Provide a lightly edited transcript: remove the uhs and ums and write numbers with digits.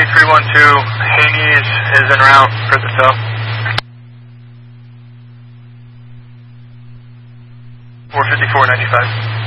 312, Haney's is en route for the tow. 454.95.